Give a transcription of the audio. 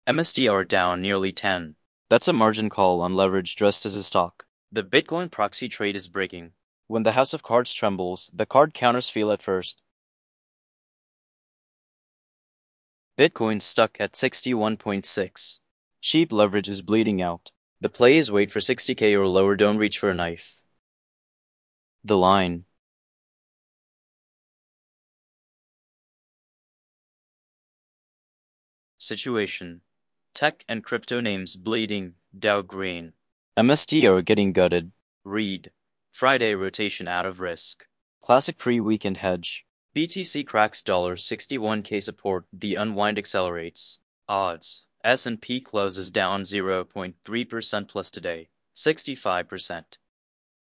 MSTR down nearly 10. That's a margin call on leverage dressed as a stock. The Bitcoin proxy trade is breaking. When the house of cards trembles, the card counters feel it first. Bitcoin stuck at 61.6. Cheap leverage is bleeding out. The play is wait for 60K or lower, don't reach for a knife. The line. Situation. Tech and crypto names bleeding, Dow green. MSTR getting gutted. Read. Friday rotation out of risk. Classic pre-weekend hedge. BTC cracks $61K support, the unwind accelerates. Odds. S&P closes down 0.3% plus today, 65%.